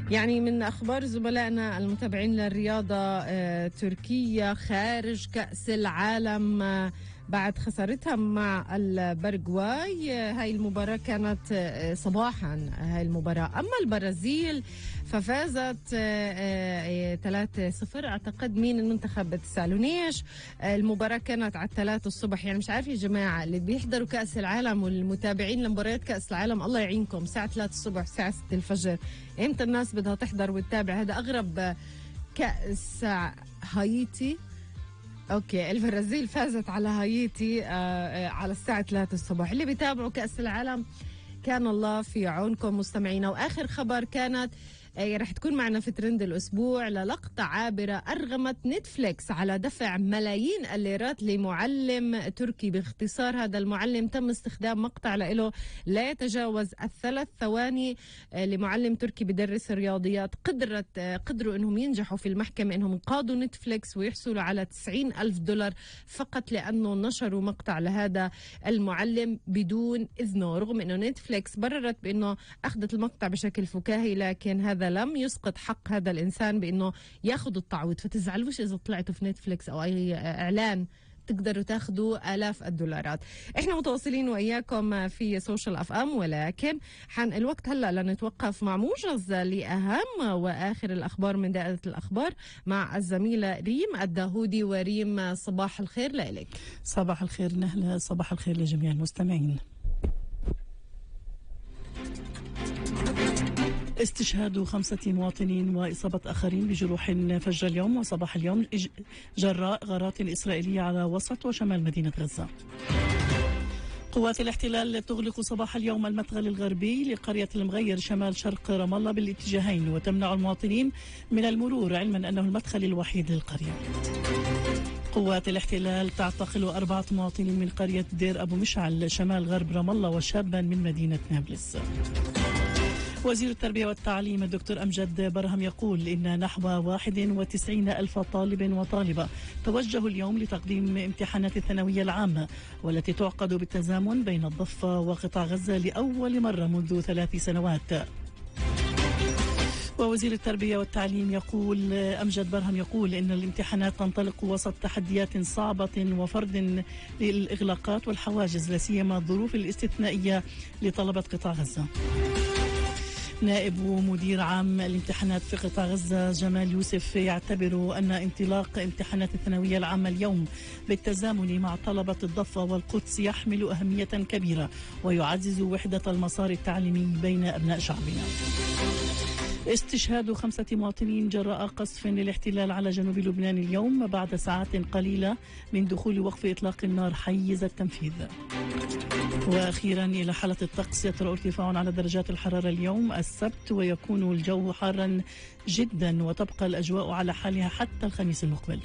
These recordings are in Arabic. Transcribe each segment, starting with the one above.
يعني من أخبار زملائنا المتابعين للرياضة، تركيا خارج كأس العالم بعد خسارتها مع البرغواي. هاي المباراة كانت صباحا هاي المباراة. أما البرازيل ففازت 3-0. أعتقد مين المنتخب بتسألونيش. المباراة كانت على 3 الصبح. يعني مش عارف يا جماعة اللي بيحضروا كأس العالم والمتابعين لمباريات كأس العالم، الله يعينكم. الساعة 3 الصبح الساعة 6 الفجر، امتى الناس بدها تحضر وتتابع؟ هذا أغرب كأس. هايتي اوكي، البرازيل فازت على هايتي على الساعة 3 الصبح. اللي بيتابعوا كأس العالم كان الله في عونكم مستمعينا. وآخر خبر كانت رح تكون معنا في ترند الأسبوع للقطة عابرة أرغمت نتفليكس على دفع ملايين الليرات لمعلم تركي. باختصار هذا المعلم تم استخدام مقطع له لا يتجاوز 3 ثواني لمعلم تركي بدرس الرياضيات. قدروا أنهم ينجحوا في المحكمة أنهم قاضوا نتفليكس ويحصلوا على $90,000 فقط لأنه نشروا مقطع لهذا المعلم بدون إذنه، رغم أنه نتفليكس بررت بأنه أخذت المقطع بشكل فكاهي، لكن هذا لم يسقط حق هذا الإنسان بأنه ياخذ التعويض. فتزعلوش إذا طلعتوا في نتفليكس أو أي إعلان، تقدروا تاخذوا آلاف الدولارات. احنا متواصلين وإياكم في سوشيال اف ام، ولكن حان الوقت هلأ لنتوقف مع موجز لأهم وآخر الأخبار من دائرة الأخبار مع الزميلة ريم الداهودي. وريم صباح الخير لك. صباح الخير نهلة، صباح الخير لجميع المستمعين. استشهاد 5 مواطنين وإصابة آخرين بجروح فجر اليوم وصباح اليوم جراء غارات إسرائيلية على وسط وشمال مدينة غزة. قوات الاحتلال تغلق صباح اليوم المدخل الغربي لقرية المغير شمال شرق رام الله بالاتجاهين وتمنع المواطنين من المرور، علما أنه المدخل الوحيد للقرية. قوات الاحتلال تعتقل 4 مواطنين من قرية دير أبو مشعل شمال غرب رام الله وشابا من مدينة نابلس. وزير التربية والتعليم الدكتور أمجد برهم يقول إن نحو 91,000 طالب وطالبة توجهوا اليوم لتقديم امتحانات الثانوية العامة والتي تعقد بالتزامن بين الضفة وقطاع غزة لأول مرة منذ 3 سنوات. ووزير التربية والتعليم يقول أمجد برهم يقول إن الامتحانات تنطلق وسط تحديات صعبة وفرض للإغلاقات والحواجز، لا سيما الظروف الاستثنائية لطلبة قطاع غزة. نائب مدير عام الامتحانات في قطاع غزة جمال يوسف يعتبر أن انطلاق امتحانات الثانوية العامة اليوم بالتزامن مع طلبة الضفة والقدس يحمل أهمية كبيرة ويعزز وحدة المسار التعليمي بين أبناء شعبنا. استشهاد 5 مواطنين جراء قصف للاحتلال على جنوب لبنان اليوم بعد ساعات قليلة من دخول وقف إطلاق النار حيز التنفيذ. وأخيرا إلى حالة الطقس، يطرأ ارتفاع على درجات الحرارة اليوم السبت ويكون الجو حارا جدا وتبقى الأجواء على حالها حتى الخميس المقبل.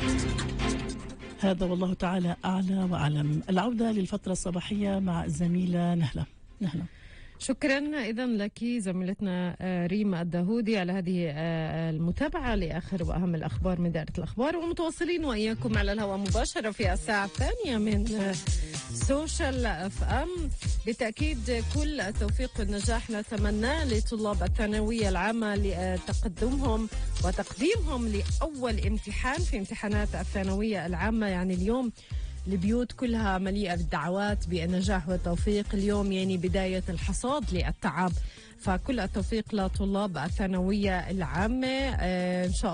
هذا والله تعالى أعلى وأعلم. العودة للفترة الصباحية مع الزميلة نهلة. شكرا إذا لك زميلتنا ريم الداهودي على هذه المتابعة لآخر وأهم الأخبار من دائرة الأخبار. ومتواصلين وإياكم على الهواء مباشرة في الساعة الثانية من سوشيال اف ام. بالتأكيد كل التوفيق والنجاح نتمناه لطلاب الثانوية العامة لتقدمهم وتقديمهم لأول امتحان في امتحانات الثانوية العامة. يعني اليوم البيوت كلها مليئة بالدعوات بالنجاح والتوفيق. اليوم يعني بداية الحصاد للتعب، فكل التوفيق لطلاب الثانوية العامة إن شاء الله.